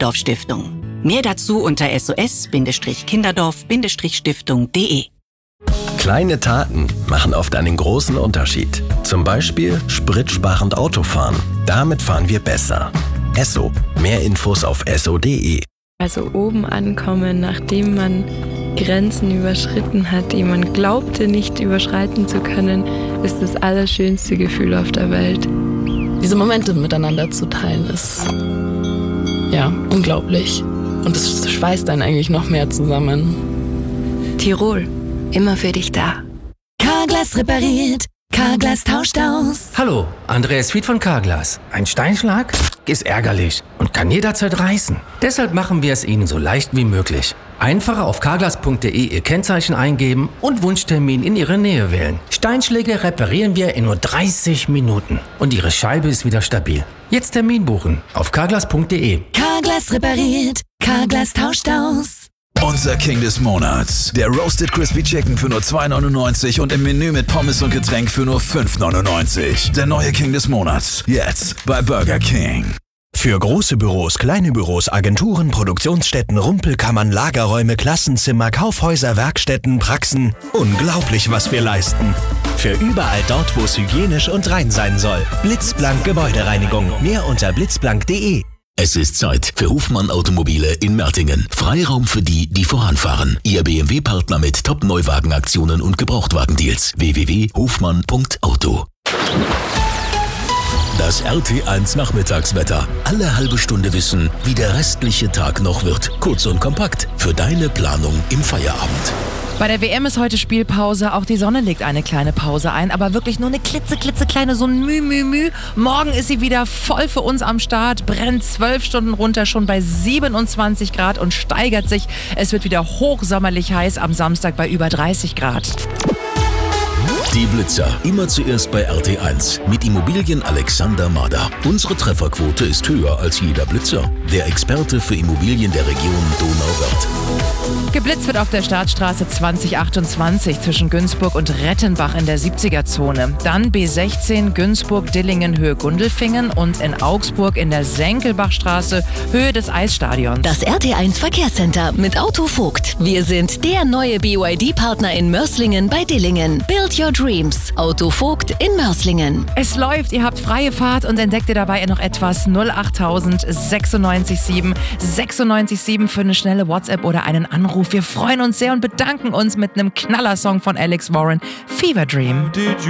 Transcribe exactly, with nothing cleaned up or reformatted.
Kinderdorf Stiftung. Mehr dazu unter s o s kinderdorf stiftung punkt d e. Kleine Taten machen oft einen großen Unterschied. Zum Beispiel spritsparend Autofahren. Damit fahren wir besser. Esso. Mehr Infos auf esso punkt d e. Also oben ankommen, nachdem man Grenzen überschritten hat, die man glaubte nicht überschreiten zu können, ist das allerschönste Gefühl auf der Welt. Diese Momente miteinander zu teilen ist, ja, unglaublich. Und es schweißt einen eigentlich noch mehr zusammen. Tirol, immer für dich da. Carglass repariert, Carglass tauscht aus. Hallo, Andreas Fied von Carglass. Ein Steinschlag ist ärgerlich und kann jederzeit reißen. Deshalb machen wir es Ihnen so leicht wie möglich. Einfach auf carglass punkt d e Ihr Kennzeichen eingeben und Wunschtermin in Ihre Nähe wählen. Steinschläge reparieren wir in nur dreißig Minuten und Ihre Scheibe ist wieder stabil. Jetzt Termin buchen auf carglass punkt d e. Carglass repariert, Carglass tauscht aus. Unser King des Monats. Der Roasted Crispy Chicken für nur zwei neunundneunzig und im Menü mit Pommes und Getränk für nur fünf neunundneunzig. Der neue King des Monats. Jetzt bei Burger King. Für große Büros, kleine Büros, Agenturen, Produktionsstätten, Rumpelkammern, Lagerräume, Klassenzimmer, Kaufhäuser, Werkstätten, Praxen. Unglaublich, was wir leisten. Für überall dort, wo es hygienisch und rein sein soll. Blitzblank Gebäudereinigung. Mehr unter blitzblank punkt d e. Es ist Zeit für Hofmann Automobile in Mertingen. Freiraum für die, die voranfahren. Ihr B M W-Partner mit Top-Neuwagenaktionen und Gebrauchtwagendeals. w w w punkt hofmann punkt auto. Das R T eins Nachmittagswetter. Alle halbe Stunde wissen, wie der restliche Tag noch wird. Kurz und kompakt für deine Planung im Feierabend. Bei der W M ist heute Spielpause, auch die Sonne legt eine kleine Pause ein, aber wirklich nur eine klitzeklitzekleine, so ein Müh, Müh, Müh. Morgen ist sie wieder voll für uns am Start, brennt zwölf Stunden runter, schon bei siebenundzwanzig Grad und steigert sich. Es wird wieder hochsommerlich heiß, am Samstag bei über dreißig Grad. Die Blitzer, immer zuerst bei R T eins mit Immobilien Alexander Mader. Unsere Trefferquote ist höher als jeder Blitzer. Der Experte für Immobilien der Region Donauwörth. Geblitzt wird auf der Startstraße zwanzig achtundzwanzig zwischen Günzburg und Rettenbach in der siebziger-Zone. Dann B sechzehn Günzburg-Dillingen Höhe Gundelfingen und in Augsburg in der Senkelbachstraße Höhe des Eisstadions. Das R T eins Verkehrscenter mit Auto Vogt. Wir sind der neue B Y D-Partner in Mörs-Lingen bei Dillingen. Build your Dreams. Auto Vogt in Mörs-Lingen. Es läuft, ihr habt freie Fahrt und entdeckt ihr dabei noch etwas. null achttausend sechsundneunzig sieben sechsundneunzig sieben für eine schnelle WhatsApp oder einen Anruf. Wir freuen uns sehr und bedanken uns mit einem Knallersong von Alex Warren, Fever Dream.